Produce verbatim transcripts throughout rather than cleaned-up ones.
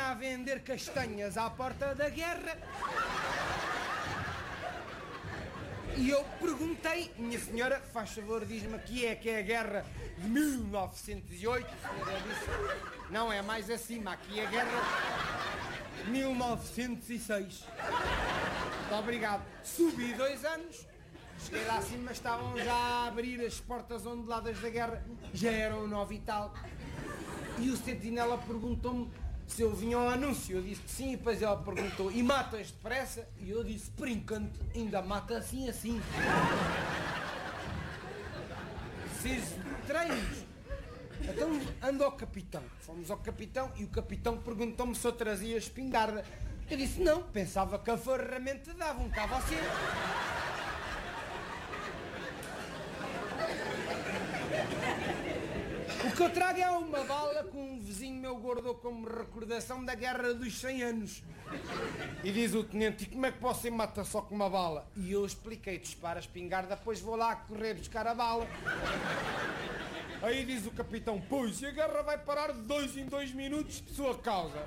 vinha a vender castanhas à porta da guerra. E eu perguntei, minha senhora, faz favor, diz-me aqui é que é a guerra de mil novecentos e oito. A senhora disse, não, é mais acima, aqui é a guerra de mil novecentos e seis. Muito obrigado. Subi dois anos, cheguei lá acima, estavam já a abrir as portas onduladas da guerra, já eram nove e tal. E o sentinela perguntou-me se eu vinha ao anúncio. Eu disse que sim, e depois ela perguntou, e matas depressa? E eu disse, por encanto, ainda mata assim assim. Preciso de treinos. Então ando ao capitão. Fomos ao capitão e o capitão perguntou-me se eu trazia espingarda. Eu disse não, pensava que a ferramenta dava um cabo assim. O que eu trago é uma bala que um vizinho meu guardou como recordação da Guerra dos cem anos. E diz o tenente, e como é que você mata só com uma bala? E eu expliquei, dispara a espingarda, depois vou lá correr buscar a bala. Aí diz o capitão, pois, e a guerra vai parar de dois em dois minutos de sua causa.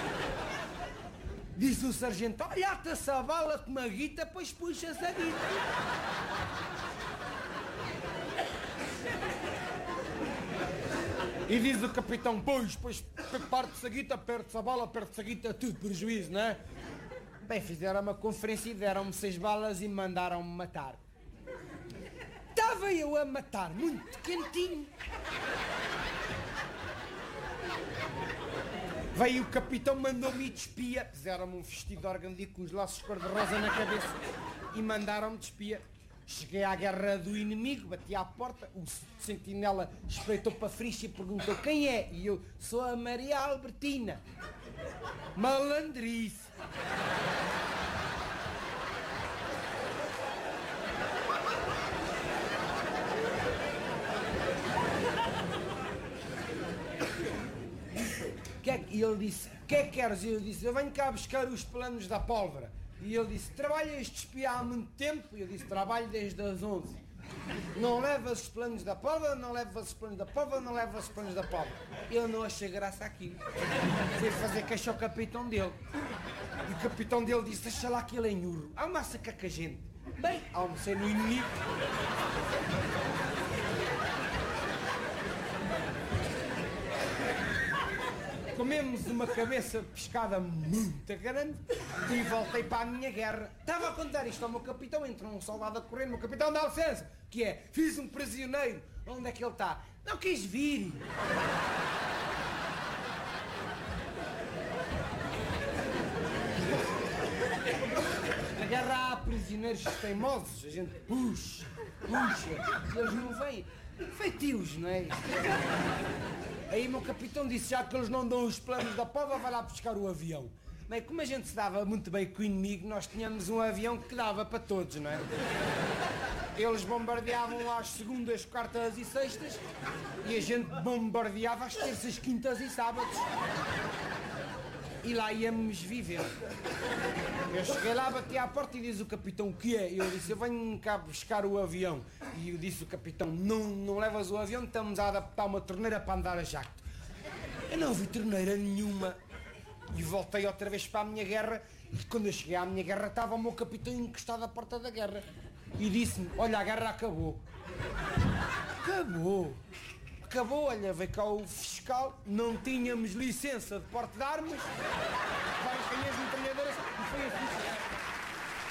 Diz o sargento, olha, ata-se a bala com uma guita, pois puxa-se a guita. E diz o capitão, pois, pois, parte-se a guita, perde-se a bala, perde-se a guita, tudo prejuízo, não é? Bem, fizeram uma conferência e deram-me seis balas e mandaram-me matar. Estava eu a matar, muito quentinho. Veio o capitão, mandou-me ir de espia. Fizeram-me um vestido de organdi com os laços cor-de-rosa na cabeça e mandaram-me de espia. Cheguei à guerra do inimigo, bati à porta, o sentinela espreitou para a frixa e perguntou quem é? E eu, sou a Maria Albertina. Malandrice. E ele disse, o que é que queres? E eu disse, eu venho cá buscar os planos da pólvora. E ele disse, trabalha este espia há muito tempo? E eu disse, trabalho desde as onze. Não levas os planos da pólvora, não levas os planos da pólvora, não levas os planos da pólvora. Eu não achei graça àquilo. Fui fazer queixa ao capitão dele. E o capitão dele disse, deixa lá que ele é nhurro. Almoça cá com a gente. Bem, almocei no inimigo. Comemos uma cabeça de pescada muito grande e voltei para a minha guerra. Estava a contar isto ao meu capitão, entrou um soldado a correr, meu capitão dá licença, que é, fiz um prisioneiro, onde é que ele está? Não quis vir. Na guerra há prisioneiros teimosos, a gente puxa, puxa, eles não vêm, feitios, não é? Aí o meu capitão disse, já que eles não dão os planos da pólvora, vai lá buscar o avião. Bem, como a gente se dava muito bem com o inimigo, nós tínhamos um avião que dava para todos, não é? Eles bombardeavam lá às segundas, quartas e sextas e a gente bombardeava às terças, quintas e sábados. E lá íamos vivendo. Eu cheguei lá, bati à porta e diz o capitão, o que é? E eu disse, eu venho cá buscar o avião. E eu disse o capitão, não, não levas o avião, estamos a adaptar uma torneira para andar a jacto. Eu não vi torneira nenhuma. E voltei outra vez para a minha guerra. E quando eu cheguei à minha guerra, estava o meu capitão encostado à porta da guerra. E disse-me, olha, a guerra acabou. Acabou. Acabou, olha, veio cá o fiscal, não tínhamos licença de porte de armas.